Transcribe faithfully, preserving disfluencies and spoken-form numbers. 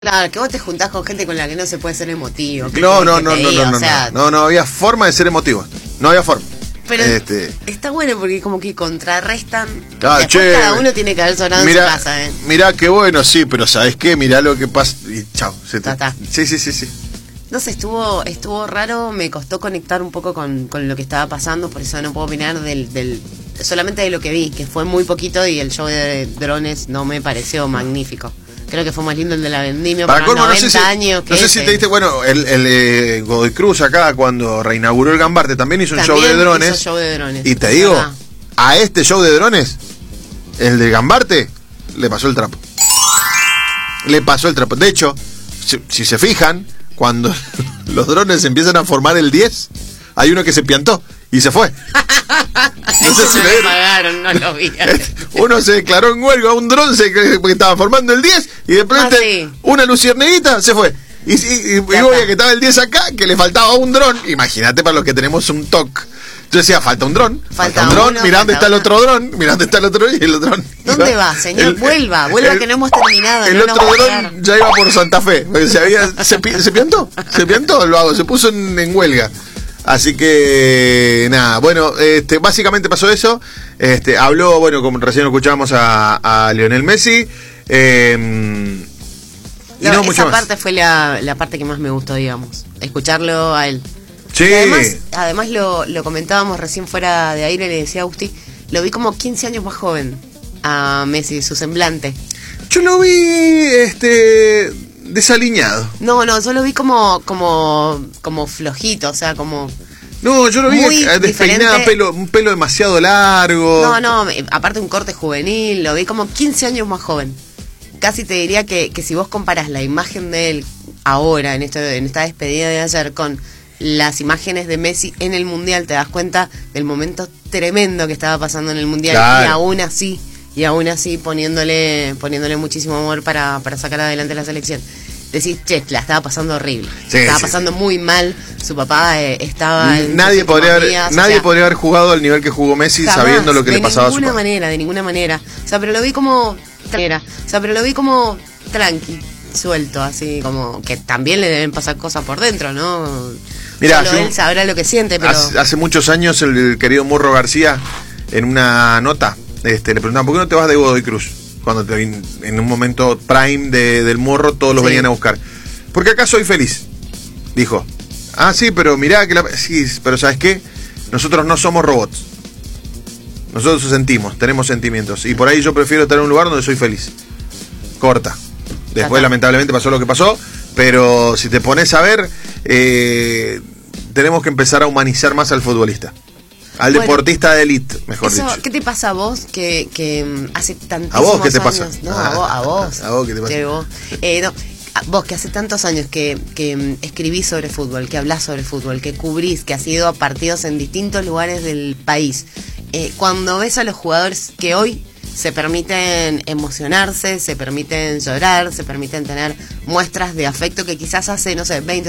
Claro, que vos te juntás con gente con la que no se puede ser emotivo. No, no, no, no, no, no, sea, no, no, no había forma de ser emotivo. No había forma. Pero este... está bueno porque como que contrarrestan. Ah, che, cada uno tiene que haber sonado mirá, en su casa, ¿eh? Mirá qué bueno, sí, pero ¿sabés qué? Mirá lo que pasa y chao. Se te... Ta, ta. Sí, sí, sí, sí. No sé, estuvo estuvo raro, me costó conectar un poco con, con lo que estaba pasando, por eso no puedo opinar del, del solamente de lo que vi, que fue muy poquito y el show de drones no me pareció magnífico. Creo que fue más lindo el de la Vendimia para colmo, noventa no sé si, años. Que no sé ese. si te diste, bueno, el, el eh, Godoy Cruz acá cuando reinauguró el Gambarte también hizo un también show de drones. Hizo show de drones. Y te digo, ¿verdad? A este show de drones, el de Gambarte, le pasó el trapo. Le pasó el trapo. De hecho, si, si se fijan, cuando los drones empiezan a formar el diez, hay uno que se piantó y se fue. No sé si me pagaron, no lo vi. Uno se declaró en huelga, un dron se que estaba formando el diez y de repente ah, sí. una lucierneguita se fue. Y, y, y, y obvio que estaba el diez acá, que le faltaba un dron. Imagínate para los que tenemos un T O C. Yo decía, falta un dron, falta, falta un dron, mirá dónde está el otro dron, mirá dónde está el otro y el dron. ¿Dónde va, señor? El, vuelva, vuelva el, que no hemos terminado. El no otro dron ya iba por Santa Fe, porque se había, se, se piantó, se piantó el vago, se puso en, en huelga. Así que nada, bueno, este, básicamente pasó eso. Este, habló, bueno, como recién escuchábamos a, a Lionel Messi. Eh, y no, no, esa mucho parte más. fue la, la parte que más me gustó, digamos, escucharlo a él. Sí. Y además, además lo, lo comentábamos recién fuera de aire, le decía a Agustí, lo vi como quince años más joven a Messi, su semblante. Yo lo vi, este... desaliñado. No, no, yo lo vi como como como flojito, o sea, como no, yo lo vi despeinado, pelo, un pelo demasiado largo. No, no, aparte un corte juvenil, lo vi como quince años más joven. Casi te diría que, que si vos comparás la imagen de él ahora, en, este, en esta despedida de ayer, con las imágenes de Messi en el Mundial, te das cuenta del momento tremendo que estaba pasando en el Mundial. Claro. Y aún así... y aún así poniéndole poniéndole muchísimo amor para, para sacar adelante la selección. Decís, che, la estaba pasando horrible, sí, estaba sí, pasando sí. muy mal, su papá eh, estaba en nadie podría haber, días, nadie sea, podría haber jugado al nivel que jugó Messi jamás, sabiendo lo que le pasaba a su papá. De ninguna manera, de ninguna manera. O sea, pero lo vi como tra- o sea, pero lo vi como tranqui, suelto, así como que también le deben pasar cosas por dentro, ¿no? Mirá, solo él un, sabrá lo que siente, pero hace, hace muchos años el, el querido Murro García en una nota Este, le preguntaban, ¿por qué no te vas de Godoy Cruz? Cuando te, en un momento prime de, del Morro, todos los sí. venían a buscar. Porque acá soy feliz, dijo. Ah, sí, pero mirá que la... Sí, pero ¿sabes qué? Nosotros no somos robots. Nosotros sentimos, tenemos sentimientos. Y por ahí yo prefiero estar en un lugar donde soy feliz. Corta. Después, Ajá. lamentablemente, pasó lo que pasó. Pero si te pones a ver, eh, tenemos que empezar a humanizar más al futbolista. Al bueno, deportista de élite, mejor eso, dicho. ¿Qué te pasa a vos que, que hace tantísimos años? ¿A vos qué te años, pasa? No, ah, a vos, a vos. ¿A vos qué te pasa? Que vos, eh, no, a vos que hace tantos años que, que escribís sobre fútbol, que hablás sobre fútbol, que cubrís, que has ido a partidos en distintos lugares del país. Eh, cuando ves a los jugadores que hoy se permiten emocionarse, se permiten llorar, se permiten tener muestras de afecto que quizás hace, no sé, veinte